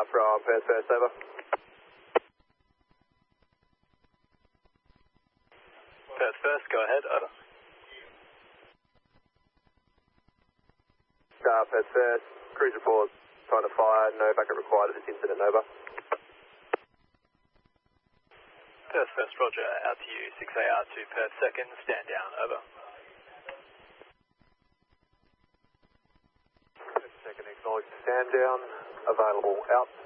from Perth First, over. Perth First, go ahead, over. Perth First, cruise report, trying to fire, no backup required at this incident, over. Perth First, roger, out to you, 6AR to Perth Second, stand down, over. Perth Second, acknowledge stand down, available, out.